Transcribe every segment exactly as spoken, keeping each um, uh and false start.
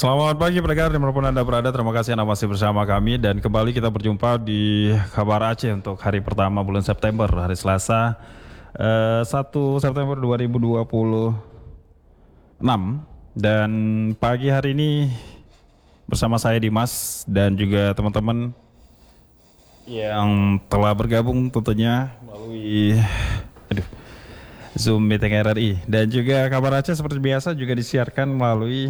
Selamat pagi pendengar dimanapun Anda berada, terima kasih Anda masih bersama kami dan kembali kita berjumpa di Kabar Aceh untuk hari pertama bulan September, hari Selasa eh, satu September dua ribu dua puluh enam. Dan pagi hari ini bersama saya Dimas dan juga teman-teman yang telah bergabung tentunya melalui aduh, Zoom Meeting R R I, dan juga Kabar Aceh seperti biasa juga disiarkan melalui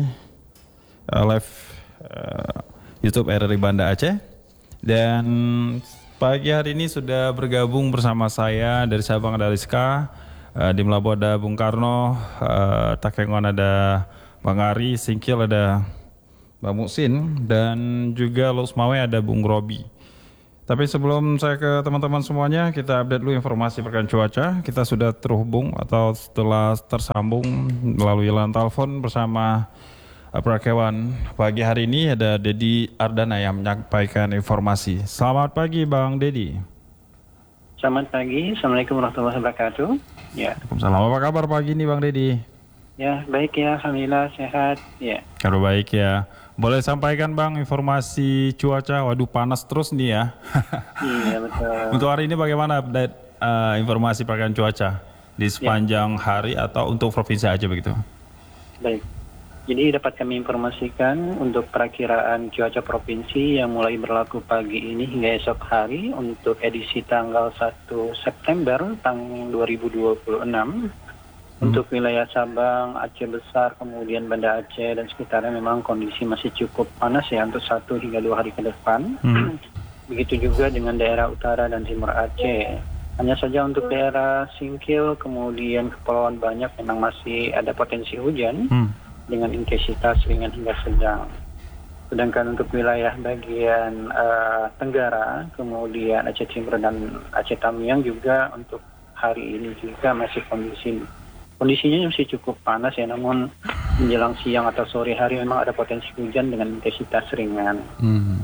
uh, live uh, YouTube R R I Banda Aceh. Dan pagi hari ini sudah bergabung bersama saya dari Sabang ada Rizka, uh, di Melabu ada Bung Karno, uh, Takengon ada Bang Ari, Singkil ada Bang Muksin, dan juga Los Mawe ada Bung Robi. Tapi sebelum saya ke teman-teman semuanya, kita update dulu informasi perkiraan cuaca. Kita sudah terhubung atau setelah tersambung melalui line telepon bersama Prakewan. Pagi hari ini ada Dedi Ardana yang menyampaikan informasi. Selamat pagi Bang Dedi. Selamat pagi, Assalamualaikum warahmatullahi wabarakatuh. Ya. Waalaikumsalam. Apa kabar pagi ini Bang Dedi? Ya, baik ya, Alhamdulillah sehat. Ya. Kabar baik ya. Boleh sampaikan Bang informasi cuaca? Waduh panas terus nih ya. Iya betul. Untuk hari ini bagaimana update uh, informasi perkiraan cuaca di sepanjang ya. hari atau untuk provinsi Aceh begitu? Baik. Jadi dapat kami informasikan untuk perakiraan cuaca provinsi yang mulai berlaku pagi ini hingga esok hari untuk edisi tanggal satu September tahun dua ribu dua puluh enam. Untuk wilayah Sabang, Aceh Besar, kemudian Banda Aceh dan sekitarnya memang kondisi masih cukup panas ya untuk satu hingga dua hari ke depan. Hmm. Begitu juga dengan daerah utara dan timur Aceh. Hanya saja untuk daerah Singkil, kemudian Kepulauan Banyak memang masih ada potensi hujan hmm. dengan intensitas ringan hingga sedang. Sedangkan untuk wilayah bagian uh, Tenggara, kemudian Aceh Timur dan Aceh Tamiang juga untuk hari ini juga masih kondisi Kondisinya masih cukup panas ya, namun menjelang siang atau sore hari memang ada potensi hujan dengan intensitas ringan. Hmm.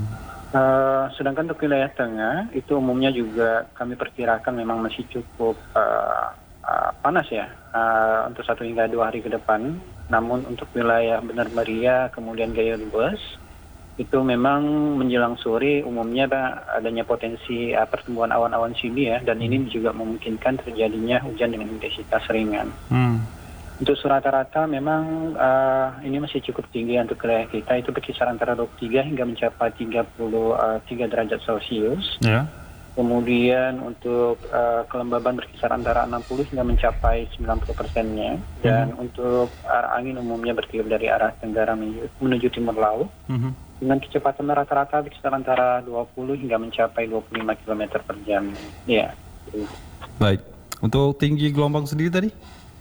Uh, sedangkan untuk wilayah tengah itu umumnya juga kami perkirakan memang masih cukup uh, uh, panas ya uh, untuk satu hingga dua hari ke depan. Namun untuk wilayah Benar Meriah kemudian Gaya Luas itu memang menjelang sore umumnya ada adanya potensi uh, pertumbuhan awan-awan sini ya, dan ini juga memungkinkan terjadinya hujan dengan intensitas ringan. Hmm. Untuk rata-rata memang uh, ini masih cukup tinggi untuk wilayah kita, itu berkisar antara dua puluh tiga hingga mencapai tiga puluh tiga derajat Celcius. Yeah. Kemudian untuk uh, kelembaban berkisar antara enam puluh hingga mencapai sembilan puluh persennya. Dan hmm. untuk arah angin umumnya bertiup dari arah tenggara menuju, menuju timur laut. Hmm. Dengan kecepatan rata-rata berkisar antara dua puluh hingga mencapai dua puluh lima kilometer per jam. Ya. Baik. Untuk tinggi gelombang sendiri tadi?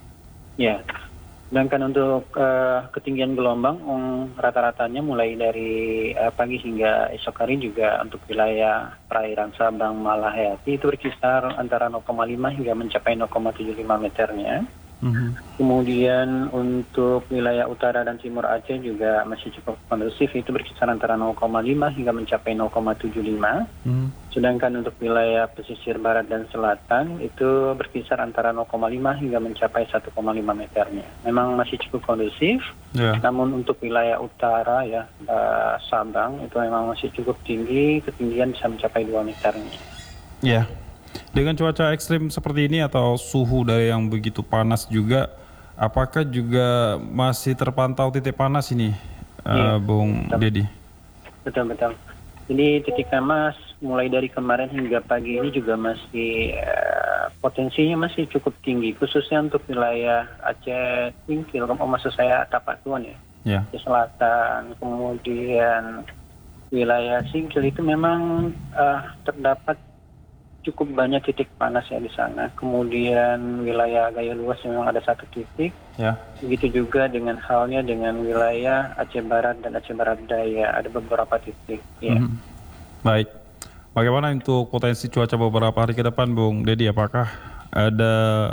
Ya. Sedangkan untuk uh, ketinggian gelombang um, rata-ratanya mulai dari uh, pagi hingga esok hari juga untuk wilayah perairan Sabang Malahayati itu berkisar antara nol koma lima hingga mencapai nol koma tujuh lima meternya. Mm-hmm. Kemudian untuk wilayah utara dan timur Aceh juga masih cukup kondusif, itu berkisar antara nol koma lima hingga mencapai nol koma tujuh lima. Mm-hmm. Sedangkan untuk wilayah pesisir barat dan selatan itu berkisar antara nol koma lima hingga mencapai satu koma lima meternya. Memang masih cukup kondusif. Yeah. Namun untuk wilayah utara ya uh, Sabang itu memang masih cukup tinggi, ketinggian bisa mencapai dua meternya. Ya. Yeah. Dengan cuaca ekstrim seperti ini atau suhu dari yang begitu panas juga, apakah juga masih terpantau titik panas ini, iya, uh, Bung Dedi? Betul-betul. Ini titik panas mulai dari kemarin hingga pagi ini juga masih uh, potensinya masih cukup tinggi, khususnya untuk wilayah Aceh Singkil, oh, maksud saya Tapak Tuan ya, yeah. Di selatan, kemudian wilayah Singkil itu memang uh, terdapat cukup banyak titik panas ya di sana. Kemudian wilayah Gaya Luas memang ada satu titik. Ya. Begitu juga dengan halnya dengan wilayah Aceh Barat dan Aceh Barat Daya, ada beberapa titik. Ya. Hmm. Baik. Bagaimana untuk potensi cuaca beberapa hari ke depan, Bung Dedi? Apakah ada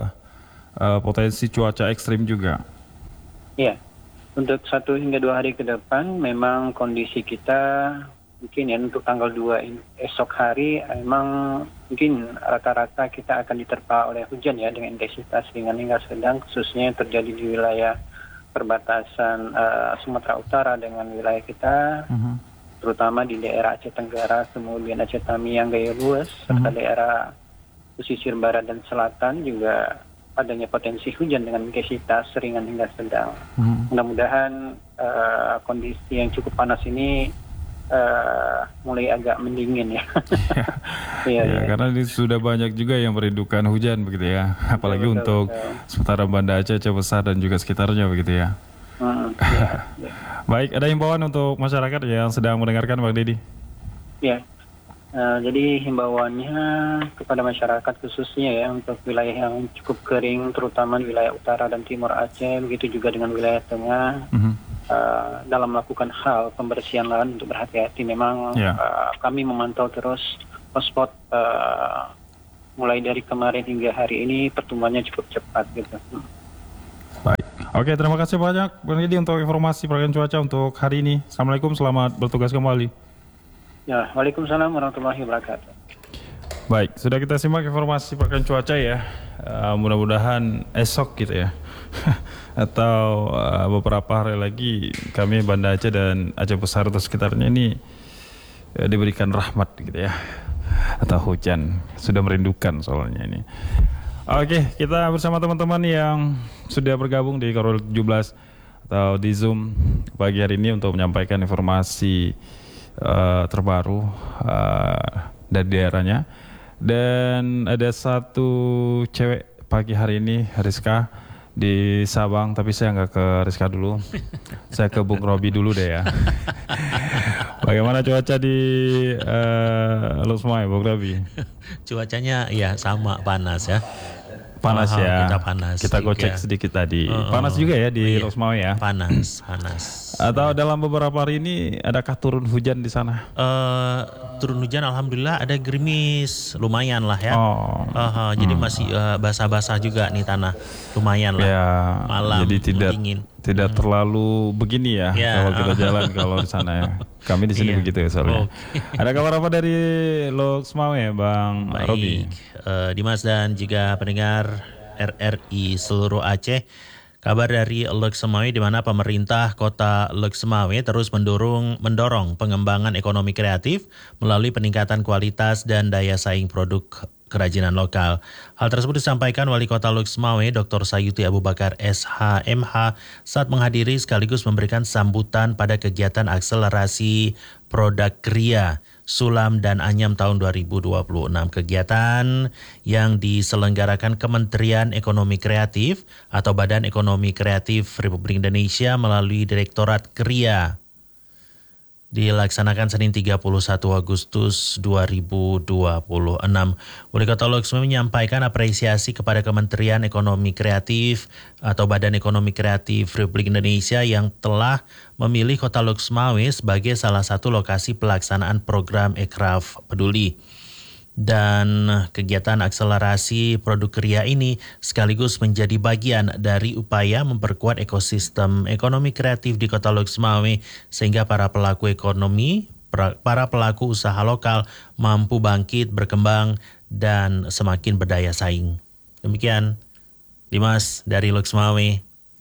uh, potensi cuaca ekstrim juga? Iya. Untuk satu hingga dua hari ke depan, memang kondisi kita mungkin ya untuk tanggal dua esok hari memang mungkin rata-rata kita akan diterpa oleh hujan ya dengan intensitas ringan hingga sedang, khususnya terjadi di wilayah perbatasan uh, Sumatera Utara dengan wilayah kita, Mhm. terutama di daerah Aceh Tenggara, kemudian Aceh Tamiang, Gaya Lues, serta Mhm. daerah pesisir barat dan selatan juga adanya potensi hujan dengan intensitas ringan hingga sedang. Mhm. Mudah-mudahan uh, kondisi yang cukup panas ini uh, mulai agak mendingin ya. Iya, Ya, iya. karena ini sudah banyak juga yang merindukan hujan begitu ya, apalagi Betul, untuk betul. seputaran Banda Aceh, Aceh Besar dan juga sekitarnya begitu ya. Hmm, iya, iya. Baik, ada himbauan untuk masyarakat yang sedang mendengarkan Bang Deddy? Ya, eh, jadi himbauannya kepada masyarakat khususnya ya untuk wilayah yang cukup kering, terutama di wilayah utara dan timur Aceh, begitu juga dengan wilayah tengah, Mhm. eh, dalam melakukan hal pembersihan lahan untuk berhati-hati. Memang Ya. eh, kami memantau terus hotspot eh, mulai dari kemarin hingga hari ini pertumbuhannya cukup cepat gitu. Hmm. Baik. Oke, terima kasih banyak Bang Deddy untuk informasi pergerakan cuaca untuk hari ini. Assalamualaikum, selamat bertugas kembali. Ya, Waalaikumsalam warahmatullahi wabarakatuh. Baik, sudah kita simak informasi pergerakan cuaca ya. Uh, mudah-mudahan esok gitu ya. Atau uh, beberapa hari lagi kami Banda Aceh dan Aceh Besar atau sekitarnya ini uh, diberikan rahmat gitu ya. Atau hujan. Sudah merindukan soalnya ini. Oke, kita bersama teman-teman yang sudah bergabung di Korwil tujuh belas atau di Zoom pagi hari ini untuk menyampaikan informasi uh, terbaru uh, dari daerahnya. Dan ada satu cewek pagi hari ini, Rizka di Sabang, tapi saya nggak ke Rizka dulu, saya ke Bung Robi dulu deh ya. Bagaimana cuaca di uh, Lusmai, Bung Robi? Cuacanya ya sama, panas ya. Panas Oh, ya. kita panas Kita juga. gocek sedikit tadi. Oh, Panas juga ya di iya. Lusmai ya. Panas, panas. Atau dalam beberapa hari ini adakah turun hujan di sana? Eh, turun hujan, alhamdulillah ada gerimis, lumayan lah ya. Oh. Oh, oh, jadi masih eh, basah-basah juga nih tanah, lumayan lah. Ya, Malam jadi tidak dingin. tidak terlalu begini ya, Ya, kalau kita uh. jalan kalau di sana ya. Kami di sini Iya. begitu ya soalnya. Oke. Ada kabar apa dari Lusmau ya, Bang Robi? Baik, eh, Dimas dan juga pendengar R R I seluruh Aceh. Kabar dari Lok Semawe di mana pemerintah Kota Lok Semawe terus mendorong mendorong pengembangan ekonomi kreatif melalui peningkatan kualitas dan daya saing produk kerajinan lokal. Hal tersebut disampaikan Wali Kota Lok Semawe Doktor Sayuti Abu Bakar S H M H saat menghadiri sekaligus memberikan sambutan pada kegiatan akselerasi produk kria Sulam dan Anyam tahun dua ribu dua puluh enam. Kegiatan yang diselenggarakan Kementerian Ekonomi Kreatif atau Badan Ekonomi Kreatif Republik Indonesia melalui Direktorat Kria dilaksanakan Senin tiga puluh satu Agustus dua ribu dua puluh enam. Wali Kota Lok Semawe menyampaikan apresiasi kepada Kementerian Ekonomi Kreatif atau Badan Ekonomi Kreatif Republik Indonesia yang telah memilih Kota Lok Semawe sebagai salah satu lokasi pelaksanaan program Ekraf Peduli. Dan kegiatan akselerasi produk kria ini sekaligus menjadi bagian dari upaya memperkuat ekosistem ekonomi kreatif di Kota Lok Semawe sehingga para pelaku ekonomi, para pelaku usaha lokal mampu bangkit, berkembang, dan semakin berdaya saing. Demikian, Dimas dari Lok Semawe.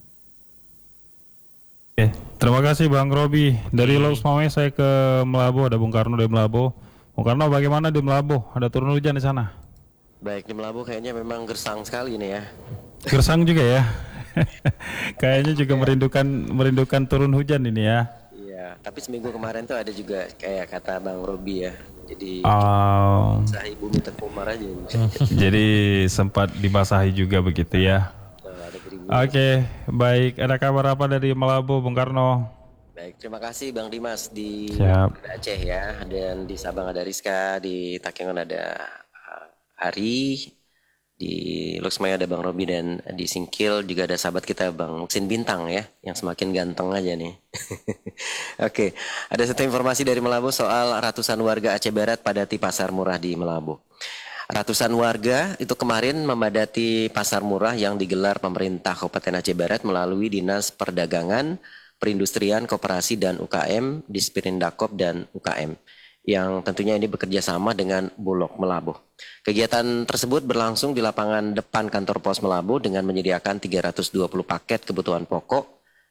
Oke, terima kasih Bang Robi. Dari Lok Semawe saya ke Melabu, ada Bung Karno dari Melabu. Bung Karno, bagaimana di Melabu? Ada turun hujan di sana? Baik, di Melabu kayaknya memang gersang sekali nih ya. Gersang juga ya. Kayaknya juga merindukan merindukan turun hujan ini ya. Iya, tapi seminggu kemarin tuh ada juga kayak kata Bang Robi ya. Jadi Oh, basahi bumi terkumar aja. jadi sempat dibasahi juga begitu ya. Tuh, ada gerimis. Oke, baik. Ada kabar apa dari Melabu, Bung Karno? Baik, terima kasih Bang Dimas di Siap. Aceh ya, dan di Sabang ada Rizka, di Takengon ada uh, Ari, di Lok Semawe ada Bang Robi, dan di Singkil juga ada sahabat kita Bang Muksin Bintang ya, yang semakin ganteng aja nih. Oke, ada satu informasi dari Melabu soal ratusan warga Aceh Barat padati pasar murah di Melabu. Ratusan warga itu kemarin memadati pasar murah yang digelar pemerintah Kabupaten Aceh Barat melalui Dinas Perdagangan, Perindustrian, Koperasi, dan U K M, Disperindakob, dan U K M, yang tentunya ini bekerja sama dengan Bulog Melabu. Kegiatan tersebut berlangsung di lapangan depan kantor pos Melabu dengan menyediakan tiga ratus dua puluh paket kebutuhan pokok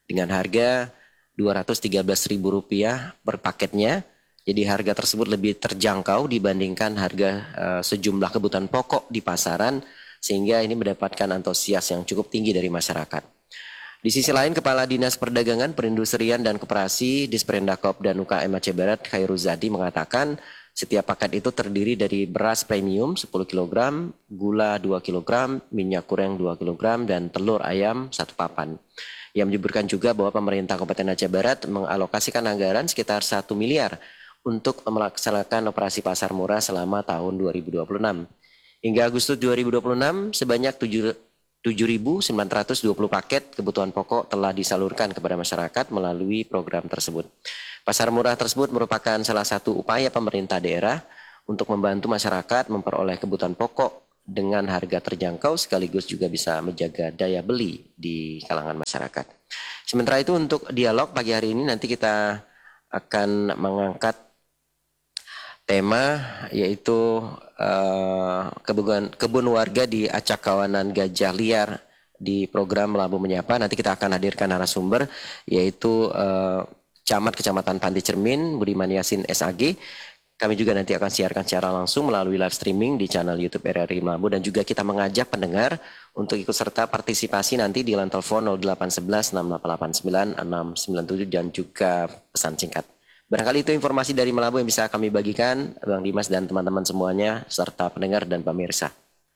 dengan harga dua ratus tiga belas ribu rupiah per paketnya. Jadi harga tersebut lebih terjangkau dibandingkan harga uh, sejumlah kebutuhan pokok di pasaran, sehingga ini mendapatkan antusias yang cukup tinggi dari masyarakat. Di sisi lain, Kepala Dinas Perdagangan, Perindustrian dan Koperasi Disperindakob dan U K M Aceh Barat Khairuzadi mengatakan setiap paket itu terdiri dari beras premium sepuluh kilogram, gula dua kilogram, minyak goreng dua kilogram, dan telur ayam satu papan. Ia menyebutkan juga bahwa pemerintah Kabupaten Aceh Barat mengalokasikan anggaran sekitar satu miliar untuk melaksanakan operasi pasar murah selama tahun dua ribu dua puluh enam. Hingga Agustus dua ribu dua puluh enam, sebanyak tujuh ribu sembilan ratus dua puluh paket kebutuhan pokok telah disalurkan kepada masyarakat melalui program tersebut. Pasar murah tersebut merupakan salah satu upaya pemerintah daerah untuk membantu masyarakat memperoleh kebutuhan pokok dengan harga terjangkau, sekaligus juga bisa menjaga daya beli di kalangan masyarakat. Sementara itu, untuk dialog pagi hari ini nanti kita akan mengangkat tema yaitu uh, kebun, kebun warga di Acak Kawanan Gajah Liar di program Labu Menyapa. Nanti kita akan hadirkan narasumber yaitu uh, Camat Kecamatan Panti Cermin Budiman Yasin S A G. Kami juga nanti akan siarkan secara langsung melalui live streaming di channel YouTube R R I Melabu, dan juga kita mengajak pendengar untuk ikut serta partisipasi nanti di line telepon nol delapan satu satu enam delapan delapan sembilan enam sembilan tujuh dan juga pesan singkat. Barangkali itu informasi dari Melabu yang bisa kami bagikan, Bang Dimas dan teman-teman semuanya, serta pendengar dan pemirsa.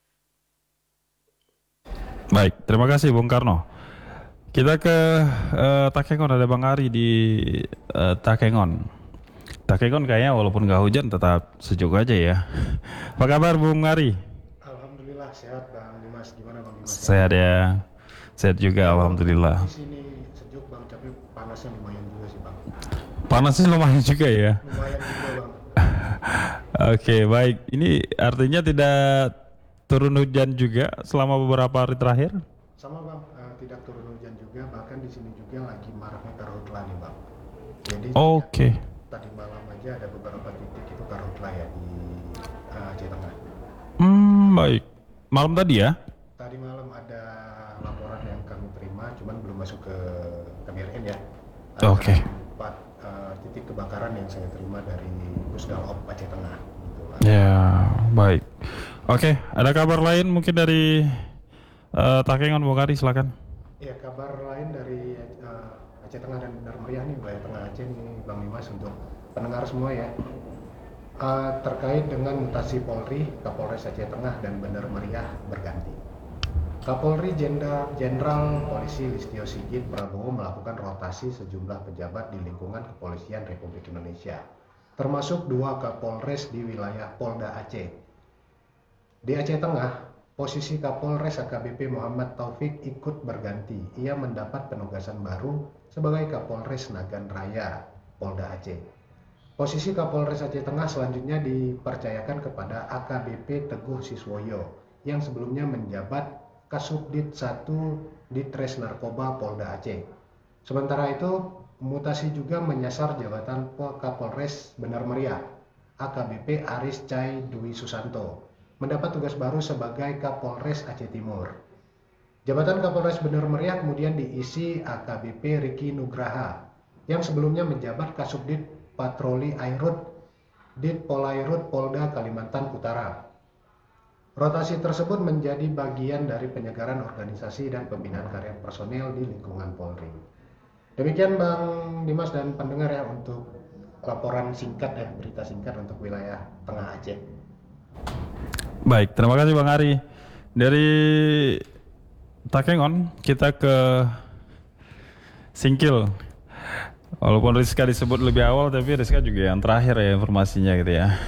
Baik, terima kasih Bung Karno. Kita ke uh, Takengon, ada Bang Ari di uh, Takengon. Takengon kayaknya walaupun nggak hujan tetap sejuk aja ya. Apa kabar Bung Ari? Alhamdulillah sehat Bang Dimas. Gimana Bang Dimas? Sehat ya. Sehat juga alhamdulillah. Di sini sejuk Bang, tapi panasnya lumayan juga sih Bang. Panasnya lumayan juga ya. Lumayan juga Bang. Oke, baik. Ini artinya tidak turun hujan juga selama beberapa hari terakhir? Sama Bang, uh, tidak turun hujan juga. Bahkan di sini juga lagi maraknya karhutla nih Bang. Jadi Oke. Okay. Tadi malam aja ada beberapa titik itu karhutla ya di uh, Aceh Tengah. Hmm, baik. Malam tadi ya? Tadi malam ada laporan yang kami terima, cuman belum masuk ke K B R N ya. Oke. Okay. Empat uh, titik kebakaran yang saya terima dari Pusdalop Aceh Tengah. Gitu, ya, baik. Oke, okay. Ada kabar lain mungkin dari uh, Takengon, Bung Ari, silakan. Ya, kabar lain dari uh, Aceh Tengah dan Benar Meriah nih, wilayah Tengah Aceh nih Bang Dimas, untuk pendengar semua ya. Uh, terkait dengan mutasi Polri, Kapolres Aceh Tengah dan Benar Meriah berganti. Kapolri Jenderal, Jenderal Polisi Listio Sigit Prabowo melakukan rotasi sejumlah pejabat di lingkungan Kepolisian Republik Indonesia, termasuk dua Kapolres di wilayah Polda Aceh. Di Aceh Tengah, posisi Kapolres A K B P Muhammad Taufik ikut berganti. Ia mendapat penugasan baru sebagai Kapolres Nagan Raya, Polda Aceh. Posisi Kapolres Aceh Tengah selanjutnya dipercayakan kepada A K B P Teguh Siswoyo yang sebelumnya menjabat Kasubdit satu Ditres Narkoba Polda Aceh. Sementara itu, mutasi juga menyasar jabatan Kapolres Benar Meriah, A K B P Aris Cai Dwi Susanto, mendapat tugas baru sebagai Kapolres Aceh Timur. Jabatan Kapolres Benar Meriah kemudian diisi A K B P Riki Nugraha, yang sebelumnya menjabat Kasubdit Patroli Airut Dit Polairut Polda Kalimantan Utara. Rotasi tersebut menjadi bagian dari penyegaran organisasi dan pembinaan karir personel di lingkungan Polri. Demikian Bang Dimas dan pendengar ya untuk laporan singkat ya, berita singkat untuk wilayah Tengah Aceh. Baik, terima kasih Bang Ari. Dari Takengon kita ke Singkil. Walaupun Rizka disebut lebih awal, tapi Rizka juga yang terakhir ya informasinya gitu ya.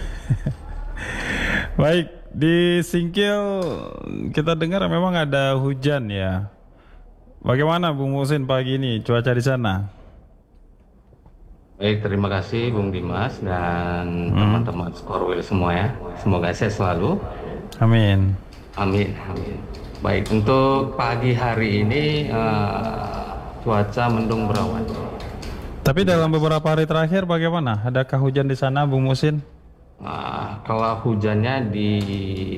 Baik, di Singkil kita dengar memang ada hujan ya. Bagaimana Bung Musin pagi ini cuaca di sana? Baik, terima kasih Bung Dimas dan hmm. teman-teman Skorwil semua ya. Semoga sehat selalu. Amin. Amin. Amin. Baik, untuk pagi hari ini uh, cuaca mendung berawan. Tapi dalam beberapa hari terakhir bagaimana? Adakah hujan di sana Bung Musin? Uh, kalau hujannya di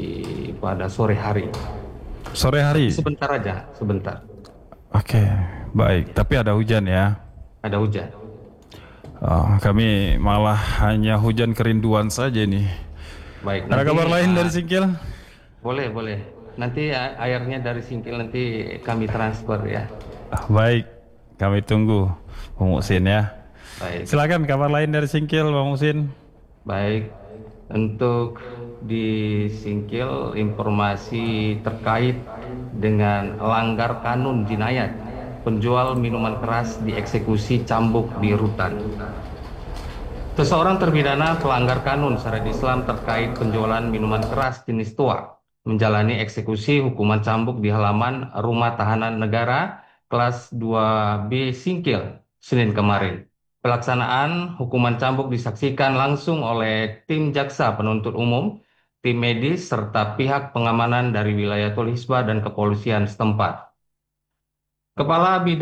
pada sore hari. Sore hari? Sebentar aja, sebentar. Oke, Baik, tapi ada hujan ya. Ada hujan. Oh, kami malah hanya hujan kerinduan saja nih. Baik. Ada nanti, kabar lain uh, dari Singkil? Boleh, boleh. Nanti a- airnya dari Singkil nanti kami transfer ya. Ah, baik, kami tunggu Bang Muhsin ya. Baik. Silakan kabar lain dari Singkil, Bang Muhsin. Baik. Untuk di Singkil informasi terkait dengan langgar kanun jinayat penjual minuman keras dieksekusi cambuk di rutan. Seseorang terpidana pelanggar kanun syariat Islam terkait penjualan minuman keras jenis tua menjalani eksekusi hukuman cambuk di halaman Rumah Tahanan Negara kelas dua B Singkil Senin kemarin. Pelaksanaan hukuman cambuk disaksikan langsung oleh tim jaksa penuntut umum, tim medis, serta pihak pengamanan dari wilayah Hisbah dan kepolisian setempat. Kepala Bidang